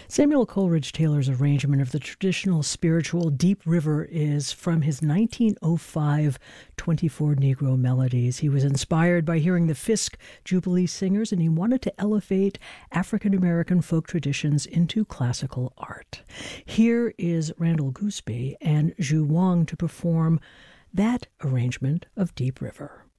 Samuel Coleridge Taylor's arrangement of the traditional spiritual Deep River is from his 1905 24 Negro Melodies. He was inspired by hearing the Fisk Jubilee Singers, and he wanted to elevate African American folk traditions into classical art. Here is Randall Gooseby and Zhu Wang to perform that arrangement of Deep River.